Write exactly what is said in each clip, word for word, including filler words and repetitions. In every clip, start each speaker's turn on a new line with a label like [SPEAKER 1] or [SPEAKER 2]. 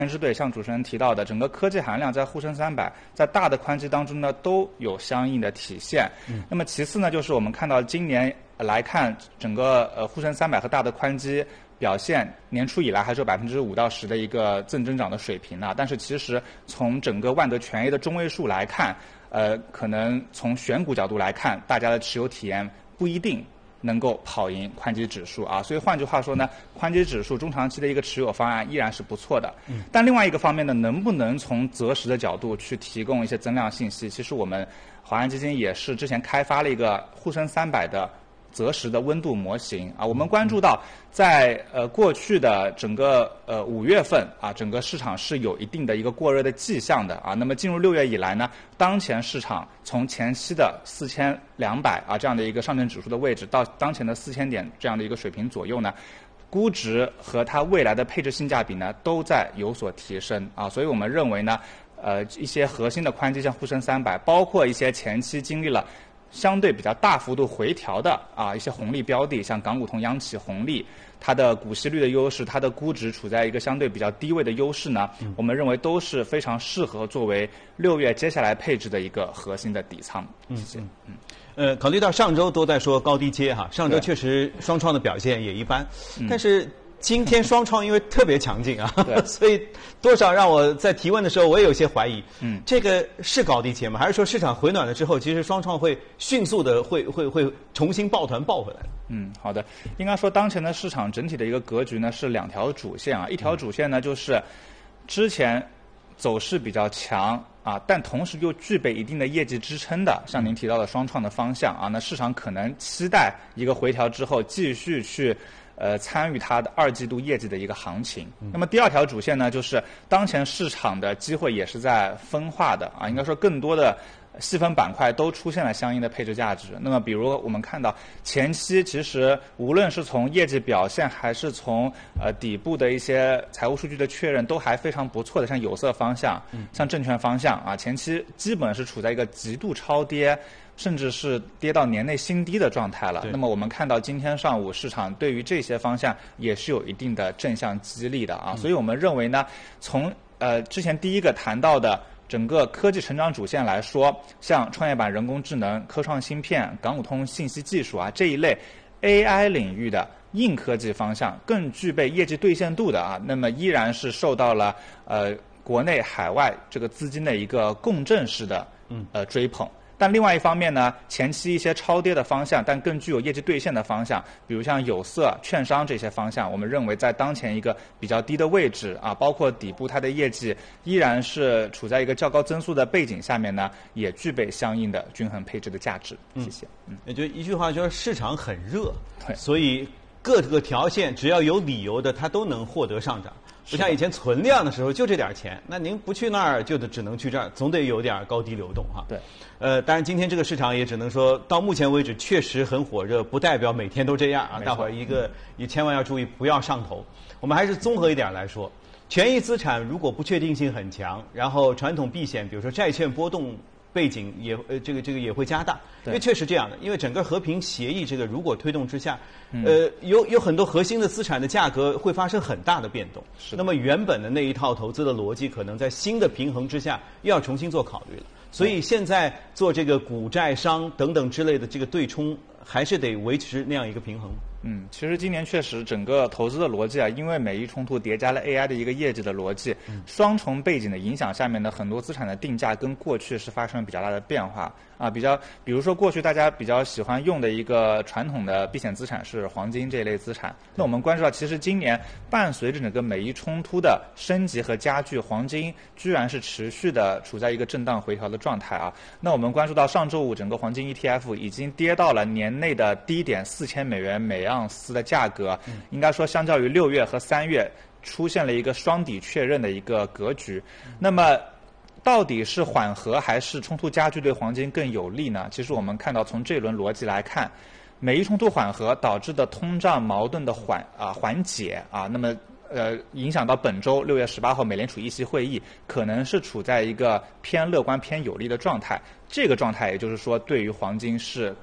[SPEAKER 1] 之对，像主持人提到的，整个科技含量在沪深三百在大的宽基当中呢都有相应的体现。嗯、那么其次呢，就是我们看到今年来看，整个呃沪深三百和大的宽基表现年初以来还是有百分之五到十的一个正增长的水平呢。但是其实从整个万德全 A 的中位数来看，呃，可能从选股角度来看，大家的持有体验不一定能够跑赢宽基指数啊，所以换句话说呢，宽基指数中长期的一个持有方案依然是不错的。嗯。但另外一个方面呢，能不能从择时的角度去提供一些增量信息？其实我们华安基金也是之前开发了一个沪深三百的择时的温度模型啊，我们关注到在呃过去的整个呃五月份啊，整个市场是有一定的一个过热的迹象的啊。那么进入六月以来呢，当前市场从前期的四千两百啊这样的一个上证指数的位置到当前的四千点这样的一个水平左右呢，估值和它未来的配置性价比呢都在有所提升啊，所以我们认为呢，呃一些核心的宽基像沪深三百，包括一些前期经历了相对比较大幅度回调的啊一些红利标的，像港股通、央企红利，它的股息率的优势，它的估值处在一个相对比较低位的优势呢，嗯、我们认为都是非常适合作为六月接下来配置的一个核心的底仓。
[SPEAKER 2] 嗯嗯嗯。呃，考虑到上周都在说高低接哈，上周确实双创的表现也一般，但是今天双创因为特别强劲啊，所以多少让我在提问的时候我也有些怀疑，嗯，这个是高低切吗？还是说市场回暖了之后，其实双创会迅速的会会会重新抱团抱回来？
[SPEAKER 1] 嗯，好的，应该说当前的市场整体的一个格局呢是两条主线啊，一条主线呢就是之前走势比较强啊，但同时又具备一定的业绩支撑的，像您提到的双创的方向啊，那市场可能期待一个回调之后继续去呃参与它的二季度业绩的一个行情。那么第二条主线呢，就是当前市场的机会也是在分化的啊，应该说更多的细分板块都出现了相应的配置价值。那么比如我们看到前期其实无论是从业绩表现还是从呃底部的一些财务数据的确认都还非常不错的，像有色方向、像证券方向啊，前期基本是处在一个极度超跌，甚至是跌到年内新低的状态了。那么我们看到今天上午市场对于这些方向也是有一定的正向激励的啊，所以我们认为呢，从呃之前第一个谈到的整个科技成长主线来说，像创业板人工智能、科创芯片、港股通信息技术啊这一类 A I 领域的硬科技方向，更具备业绩兑现度的啊，那么依然是受到了呃国内海外这个资金的一个共振式的呃追捧。但另外一方面呢，前期一些超跌的方向，但更具有业绩兑现的方向，比如像有色、券商这些方向，我们认为在当前一个比较低的位置啊，包括底部它的业绩依然是处在一个较高增速的背景下面呢，也具备相应的均衡配置的价值。谢谢。
[SPEAKER 2] 嗯，也就一句话，就是市场很热，对，所以各个条线只要有理由的，它都能获得上涨。不像以前存量的时候就这点钱，那您不去那儿就只能去这儿，总得有点高低流动哈。
[SPEAKER 1] 对，
[SPEAKER 2] 呃，当然今天这个市场也只能说到目前为止确实很火热，不代表每天都这样啊。大伙儿一个也千万要注意不要上头。我们还是综合一点来说，权益资产如果不确定性很强，然后传统避险，比如说债券波动背景也呃这个这个也会加大，因为确实这样的，因为整个和平协议这个如果推动之下，呃有有很多核心的资产的价格会发生很大的变动，那么原本的那一套投资的逻辑可能在新的平衡之下又要重新做考虑了，所以现在做这个股债商等等之类的这个对冲，还是得维持那样一个平衡。
[SPEAKER 1] 嗯，其实今年确实整个投资的逻辑啊，因为美伊冲突叠加了 A I 的一个业绩的逻辑，嗯、双重背景的影响下面呢，很多资产的定价跟过去是发生了比较大的变化啊。比较，比如说过去大家比较喜欢用的一个传统的避险资产是黄金这一类资产，那我们关注到，其实今年伴随着整个美伊冲突的升级和加剧，黄金居然是持续的处在一个震荡回调的状态啊。那我们关注到上周五整个黄金 E T F 已经跌到了年内的低点四千美元每盎司的价格，应该说相较于六月和三月出现了一个双底确认的一个格局。那么到底是缓和还是冲突加剧对黄金更有利呢？其实我们看到从这轮逻辑来看，美伊冲突缓和导致的通胀矛盾的缓啊缓解啊，那么呃影响到本周六月十八号美联储议息会议，可能是处在一个偏乐观偏有利的状态。这个状态也就是说对于黄金是更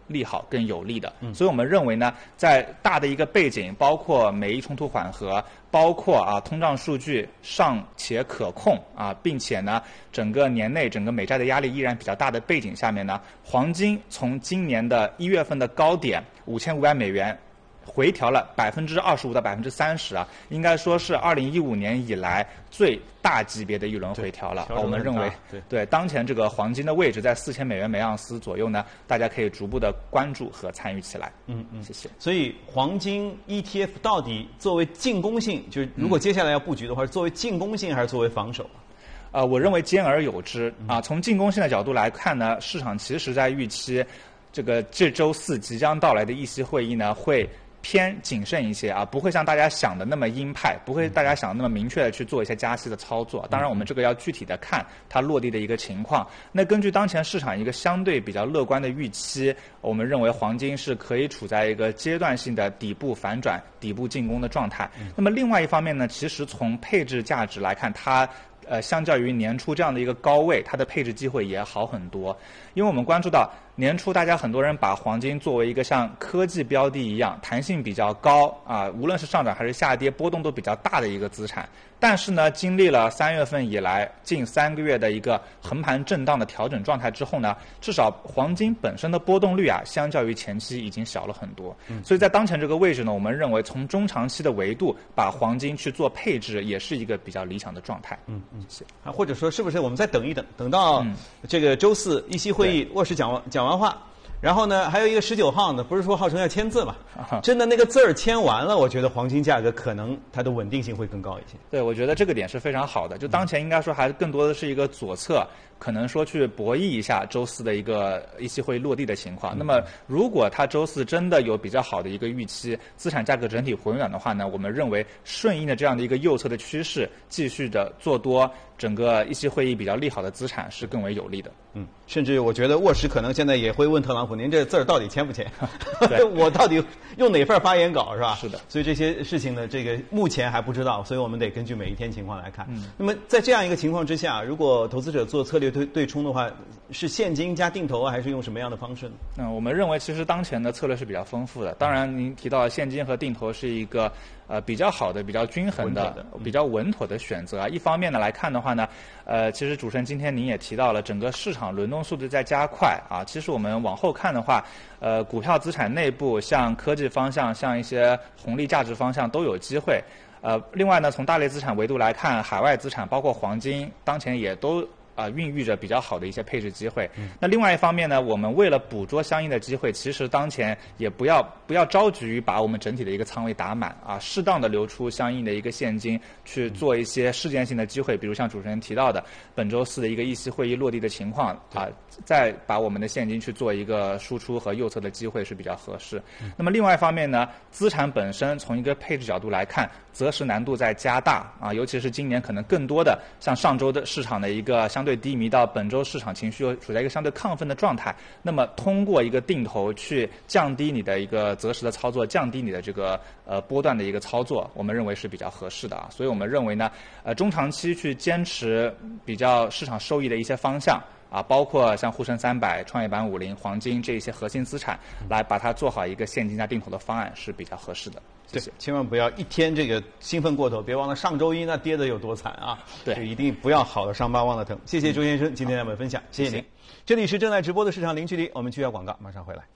[SPEAKER 1] 利好、更有利的。嗯、所以我们认为呢，在大的一个背景，包括美伊冲突缓和，包括啊通胀数据尚且可控啊，并且呢整个年内整个美债的压力依然比较大的背景下面呢，黄金从今年的一月份的高点五千五百美元。回调了百分之二十五到百分之三十啊，应该说是二零一五年以来最大级别的一轮回调了。我们认为，
[SPEAKER 2] 对
[SPEAKER 1] 对当前这个黄金的位置在四千美元每盎司左右呢，大家可以逐步的关注和参与起来。
[SPEAKER 2] 嗯嗯，
[SPEAKER 1] 谢谢。
[SPEAKER 2] 所以黄金 E T F 到底作为进攻性，就是如果接下来要布局的话，是作为进攻性还是作为防守？
[SPEAKER 1] 呃，我认为兼而有之啊。从进攻性的角度来看呢，市场其实在预期这个这周四即将到来的议息会议呢会。偏谨慎一些啊，不会像大家想的那么鹰派，不会大家想的那么明确的去做一些加息的操作。当然，我们这个要具体的看它落地的一个情况。那根据当前市场一个相对比较乐观的预期，我们认为黄金是可以处在一个阶段性的底部反转、底部进攻的状态。那么另外一方面呢，其实从配置价值来看，它。呃，相较于年初这样的一个高位，它的配置机会也好很多。因为我们关注到年初，大家很多人把黄金作为一个像科技标的一样，弹性比较高啊，无论是上涨还是下跌，波动都比较大的一个资产。但是呢，经历了三月份以来近三个月的一个横盘震荡的调整状态之后呢，至少黄金本身的波动率啊，相较于前期已经小了很多。嗯、所以在当前这个位置呢，我们认为从中长期的维度，把黄金去做配置，也是一个比较理想的状态。
[SPEAKER 2] 嗯嗯，啊，或者说是不是我们再等一等，等到这个周四议息会议沃什讲完讲完话。然后呢，还有一个十九号呢，不是说号称要签字嘛？真的那个字儿签完了，我觉得黄金价格可能它的稳定性会更高一些。
[SPEAKER 1] 对，我觉得这个点是非常好的。就当前应该说还更多的是一个左侧，可能说去博弈一下周四的一个议息会落地的情况。嗯、那么如果它周四真的有比较好的一个预期，资产价格整体回暖的话呢，我们认为顺应的这样的一个右侧的趋势，继续的做多整个议息会议比较利好的资产是更为有利的。
[SPEAKER 2] 嗯，甚至我觉得沃什可能现在也会问特朗普，您这字儿到底签不签？我到底用哪份发言稿是吧？
[SPEAKER 1] 是的。
[SPEAKER 2] 所以这些事情呢，这个目前还不知道，所以我们得根据每一天情况来看。嗯。那么在这样一个情况之下，如果投资者做策略对对冲的话，是现金加定投，还是用什么样的方式呢？
[SPEAKER 1] 嗯，我们认为其实当前的策略是比较丰富的。当然，您提到现金和定投是一个呃比较好的、比较均衡的、
[SPEAKER 2] 的
[SPEAKER 1] 比较稳妥的选择啊。一方面呢来看的话呢，呃，其实主持人今天您也提到了，整个市场轮动速度在加快啊。其实我们往后看的话，呃，股票资产内部像科技方向、像一些红利价值方向都有机会。呃，另外呢，从大类资产维度来看，海外资产包括黄金，当前也都。啊、呃，孕育着比较好的一些配置机会。嗯、那另外一方面呢，我们为了捕捉相应的机会，其实当前也不要不要着急于把我们整体的一个仓位打满啊，适当的留出相应的一个现金去做一些事件性的机会，比如像主持人提到的本周四的一个议息会议落地的情况啊，再把我们的现金去做一个输出和右侧的机会是比较合适。嗯、那么另外一方面呢，资产本身从一个配置角度来看，择时难度在加大啊，尤其是今年可能更多的像上周的市场的一个相对低迷到本周市场情绪又处在一个相对亢奋的状态，那么通过一个定投去降低你的一个择时的操作，降低你的这个呃波段的一个操作，我们认为是比较合适的啊。所以我们认为呢，呃中长期去坚持比较市场受益的一些方向。啊，包括像沪深三百、创业板五零、黄金这一些核心资产，来把它做好一个现金加定投的方案是比较合适的。谢谢。
[SPEAKER 2] 对，千万不要一天这个兴奋过头，别忘了上周一那跌得有多惨啊！
[SPEAKER 1] 对，
[SPEAKER 2] 就一定不要好的伤疤忘了疼。谢谢周先生今天的分享，谢谢您。这里是正在直播的市场零距离，我们继续要广告，马上回来。